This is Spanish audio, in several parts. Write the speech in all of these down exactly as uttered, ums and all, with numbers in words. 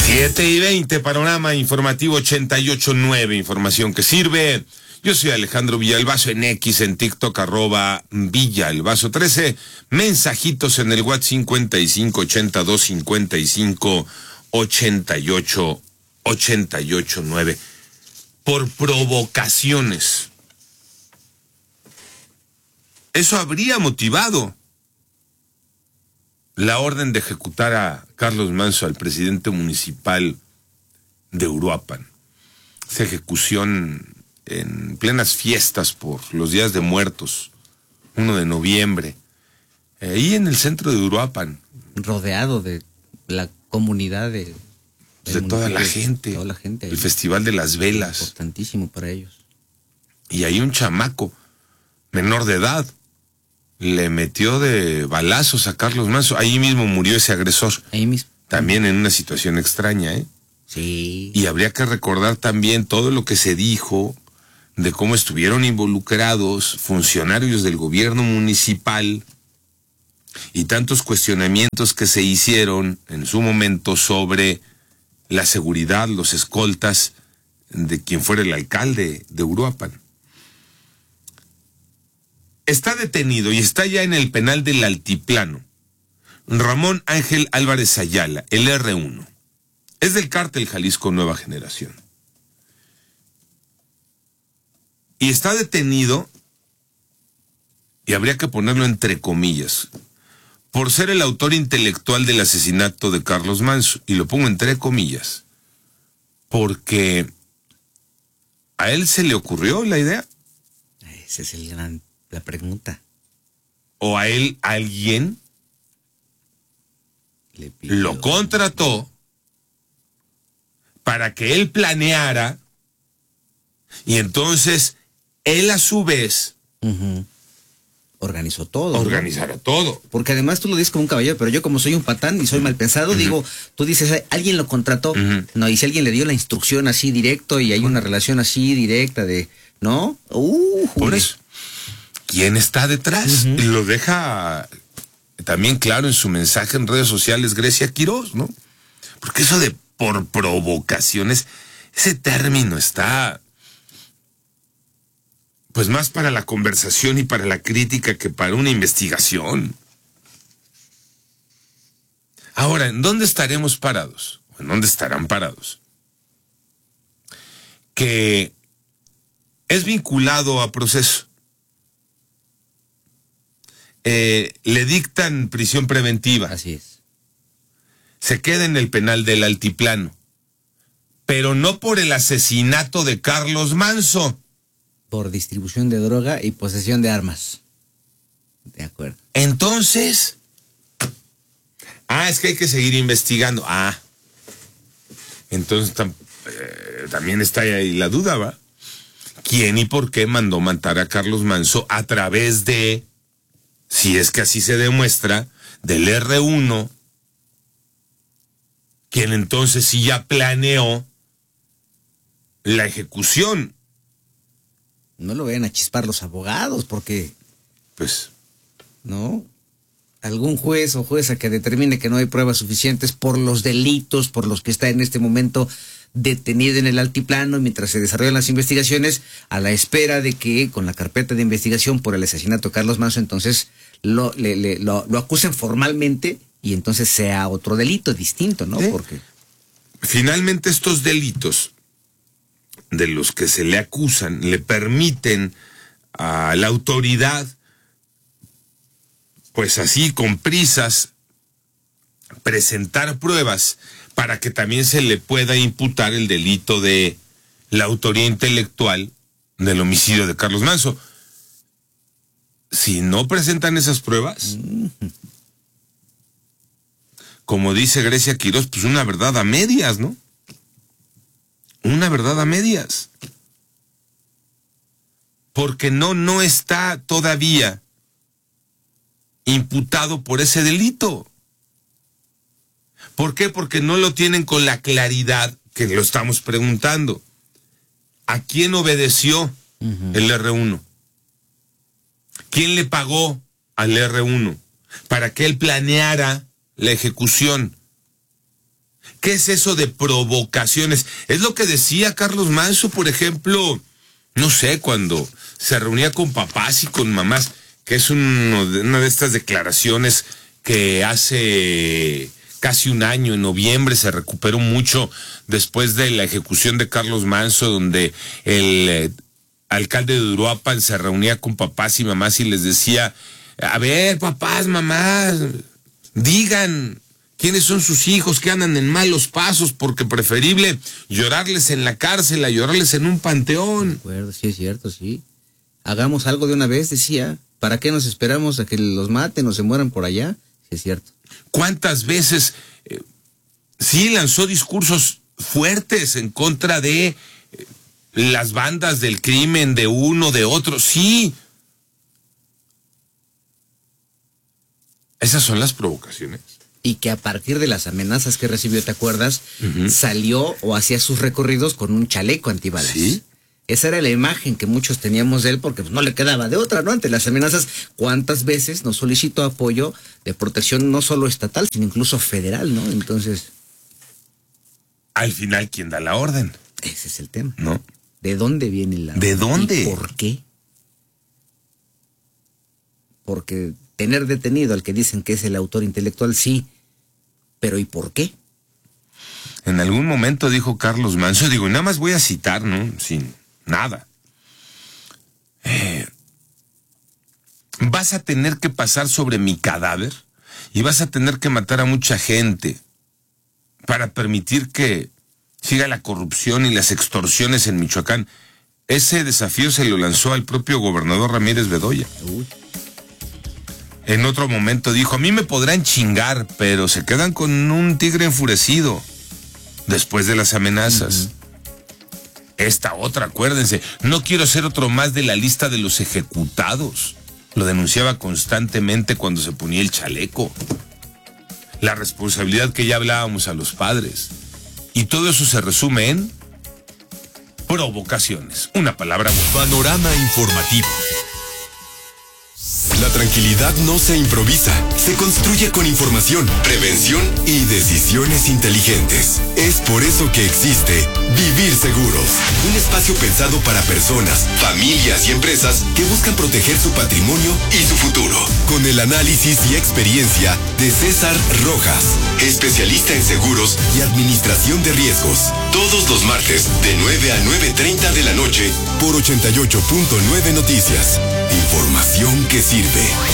siete y veinte, panorama informativo ochenta y ocho punto nueve, información que sirve. Yo soy Alejandro Villalbazo, en X, en TikTok, arroba Villalbazo trece. Mensajitos en el WhatsApp cincuenta y cinco ochenta y dos cincuenta y cinco ochenta y ocho ochenta y ocho nueve. Por provocaciones. Eso habría motivado la orden de ejecutar a Carlos Manso, al presidente municipal de Uruapan. Esa ejecución en plenas fiestas por los días de muertos, uno de noviembre, ahí en el centro de Uruapan. Rodeado de la comunidad de... De toda la gente. Toda la gente. El Festival de las Velas. Importantísimo para ellos. Y ahí un chamaco, menor de edad, le metió de balazos a Carlos Manso. Ahí mismo murió ese agresor. Ahí mismo. También en una situación extraña, ¿eh? Sí. Y habría que recordar también todo lo que se dijo de cómo estuvieron involucrados funcionarios del gobierno municipal y tantos cuestionamientos que se hicieron en su momento sobre la seguridad, los escoltas de quien fuera el alcalde de Uruapan. Está detenido y está ya en el penal del Altiplano Ramón Ángel Álvarez Ayala, el erre uno. Es del cártel Jalisco Nueva Generación. Y está detenido, y habría que ponerlo entre comillas, por ser el autor intelectual del asesinato de Carlos Manso. Y lo pongo entre comillas, porque a él se le ocurrió la idea. Esa es el gran, la pregunta. O a él alguien Le pidió... lo contrató para que él planeara, y entonces él a su vez uh-huh. organizó todo. Organizara ¿no? todo. Porque además tú lo dices como un caballero, pero yo como soy un patán y soy mal pensado, uh-huh. digo, tú dices, alguien lo contrató, uh-huh. no, y si alguien le dio la instrucción así directo y hay una relación así directa de, ¿no? Uh, Por eso, ¿quién está detrás? Uh-huh. Y lo deja también claro en su mensaje en redes sociales Grecia Quiroz, ¿no? Porque eso de por provocaciones, ese término está pues más para la conversación y para la crítica que para una investigación. Ahora, ¿en dónde estaremos parados? ¿En dónde estarán parados? Que es vinculado a proceso. Eh, le dictan prisión preventiva. Así es. Se queda en el penal del Altiplano, pero no por el asesinato de Carlos Manso. Por distribución de droga y posesión de armas. De acuerdo. Entonces, ah, es que hay que seguir investigando. Ah, entonces tam, eh, también está ahí la duda, ¿va? ¿Quién y por qué mandó matar a Carlos Manso a través de, si es que así se demuestra, del erre uno? Quien entonces sí ya planeó la ejecución. No lo vayan a chispar los abogados, porque... Pues... ¿no? Algún juez o jueza que determine que no hay pruebas suficientes por los delitos por los que está en este momento detenido en el Altiplano mientras se desarrollan las investigaciones, a la espera de que con la carpeta de investigación por el asesinato de Carlos Manso, entonces lo, le, le, lo, lo acusen formalmente y entonces sea otro delito distinto, ¿no? ¿Eh? Porque finalmente estos delitos de los que se le acusan le permiten a la autoridad, pues así con prisas, presentar pruebas para que también se le pueda imputar el delito de la autoría intelectual del homicidio de Carlos Manso. Si no presentan esas pruebas, uh-huh. como dice Grecia Quiroz, pues una verdad a medias, ¿no? Una verdad a medias. Porque no, no está todavía imputado por ese delito. ¿Por qué? Porque no lo tienen con la claridad que lo estamos preguntando. ¿A quién obedeció uh-huh. el erre uno? ¿Quién le pagó al erre uno para que él planeara la ejecución? ¿Qué es eso de provocaciones? Es lo que decía Carlos Manso, por ejemplo, no sé, cuando se reunía con papás y con mamás, que es uno de, una de estas declaraciones que hace casi un año, en noviembre, se recuperó mucho después de la ejecución de Carlos Manso, donde el eh, alcalde de Uruapan se reunía con papás y mamás y les decía, a ver, papás, mamás, digan quiénes son sus hijos que andan en malos pasos, porque preferible llorarles en la cárcel a llorarles en un panteón. De acuerdo, sí es cierto, sí. Hagamos algo de una vez, decía. ¿Para qué nos esperamos a que los maten o se mueran por allá? Sí es cierto. ¿Cuántas veces eh, sí lanzó discursos fuertes en contra de eh, las bandas del crimen, de uno, de otro? Sí. Esas son las provocaciones. Y que a partir de las amenazas que recibió, ¿te acuerdas? Uh-huh. Salió o hacía sus recorridos con un chaleco antibalas. Sí. Esa era la imagen que muchos teníamos de él, porque pues, no le quedaba de otra, ¿no? Ante las amenazas, ¿cuántas veces nos solicitó apoyo de protección no solo estatal, sino incluso federal, ¿no? Entonces... Al final, ¿quién da la orden? Ese es el tema. ¿No? ¿De dónde viene la orden? ¿De dónde? ¿Y por qué? Porque tener detenido al que dicen que es el autor intelectual, sí, pero ¿y por qué? En algún momento dijo Carlos Manso, digo, y nada más voy a citar, ¿no? Sin nada. Eh, vas a tener que pasar sobre mi cadáver y vas a tener que matar a mucha gente para permitir que siga la corrupción y las extorsiones en Michoacán. Ese desafío se lo lanzó al propio gobernador Ramírez Bedoya. Uy. En otro momento dijo, a mí me podrán chingar, pero se quedan con un tigre enfurecido después de las amenazas. Uh-huh. Esta otra, acuérdense, no quiero ser otro más de la lista de los ejecutados. Lo denunciaba constantemente cuando se ponía el chaleco. La responsabilidad que ya hablábamos a los padres. Y todo eso se resume en provocaciones. Una palabra buena. Panorama informativo. La tranquilidad no se improvisa, se construye con información, prevención y decisiones inteligentes. Es por eso que existe Vivir Seguros, un espacio pensado para personas, familias y empresas que buscan proteger su patrimonio y su futuro. Con el análisis y experiencia de César Rojas, especialista en seguros y administración de riesgos. Todos los martes de nueve a nueve treinta de la noche por ochenta y ocho punto nueve Noticias. Información que sirve.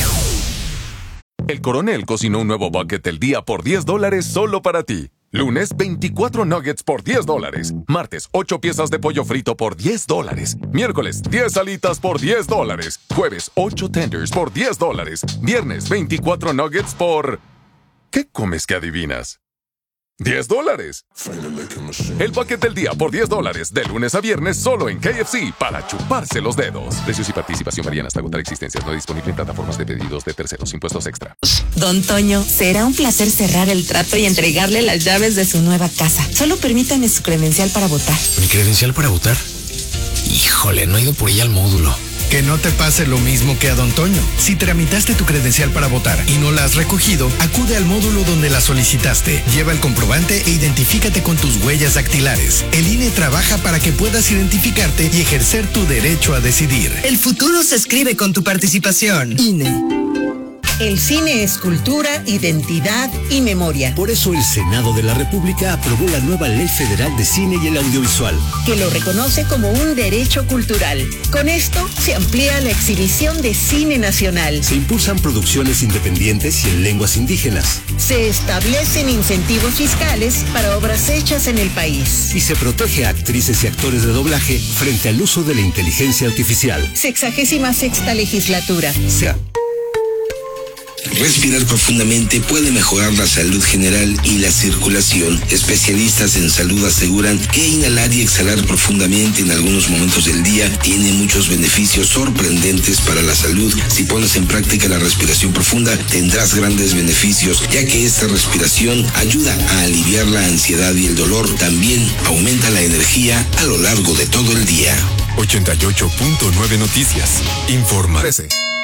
El Coronel cocinó un nuevo bucket del día por diez dólares solo para ti. Lunes, veinticuatro nuggets por diez dólares. Martes, ocho piezas de pollo frito por diez dólares. Miércoles, diez alitas por diez dólares. Jueves, ocho tenders por diez dólares. Viernes, veinticuatro nuggets por... ¿Qué comes que adivinas? diez dólares. El bucket del día por diez dólares, de lunes a viernes, solo en K F C, para chuparse los dedos. Precios y participación varían hasta agotar existencias. No disponible en plataformas de pedidos de terceros. Impuestos extra. Don Toño, será un placer cerrar el trato y entregarle las llaves de su nueva casa. Solo permítame su credencial para votar. ¿Mi credencial para votar? Híjole, no he ido por ella al módulo. Que no te pase lo mismo que a Don Toño. Si tramitaste tu credencial para votar y no la has recogido, acude al módulo donde la solicitaste. Lleva el comprobante e identifícate con tus huellas dactilares. El I N E trabaja para que puedas identificarte y ejercer tu derecho a decidir. El futuro se escribe con tu participación. I N E. El cine es cultura, identidad y memoria. Por eso el Senado de la República aprobó la nueva Ley Federal de Cine y el Audiovisual, que lo reconoce como un derecho cultural. Con esto se amplía la exhibición de cine nacional. Se impulsan producciones independientes y en lenguas indígenas. Se establecen incentivos fiscales para obras hechas en el país. Y se protege a actrices y actores de doblaje frente al uso de la inteligencia artificial. Sexagésima sexta legislatura. Sea. Respirar profundamente puede mejorar la salud general y la circulación. Especialistas en salud aseguran que inhalar y exhalar profundamente en algunos momentos del día tiene muchos beneficios sorprendentes para la salud. Si pones en práctica la respiración profunda, tendrás grandes beneficios, ya que esta respiración ayuda a aliviar la ansiedad y el dolor. También aumenta la energía a lo largo de todo el día. ochenta y ocho punto nueve Noticias. Informa.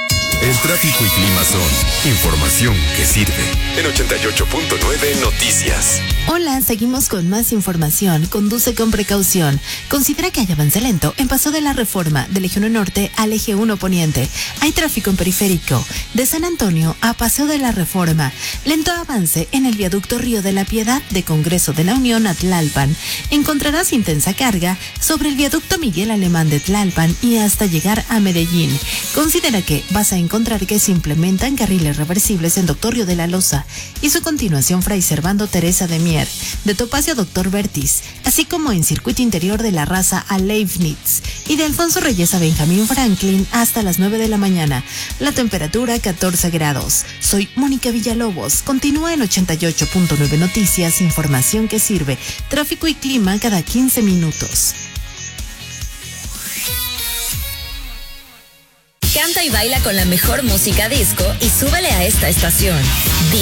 El tráfico y clima son información que sirve. En ochenta y ocho punto nueve Noticias. Hola, seguimos con más información. Conduce con precaución. Considera que hay avance lento en Paso de la Reforma, del Eje uno Norte al Eje uno Poniente. Hay tráfico en periférico, de San Antonio a Paseo de la Reforma. Lento avance en el viaducto Río de la Piedad de Congreso de la Unión a Tlalpan. Encontrarás intensa carga sobre el viaducto Miguel Alemán de Tlalpan y hasta llegar a Medellín. Considera que vas a encontrar que se implementan carriles reversibles en Doctor Río de la Loza y su continuación Fray Servando Teresa de Mier, de Topacio a Doctor Vertis, así como en circuito interior de La Raza a Leibniz y de Alfonso Reyes a Benjamín Franklin hasta las nueve de la mañana. La temperatura catorce grados. Soy Mónica Villalobos. Continúa en ochenta y ocho punto nueve Noticias, información que sirve. Tráfico y clima cada quince minutos. Canta y baila con la mejor música disco y súbele a esta estación.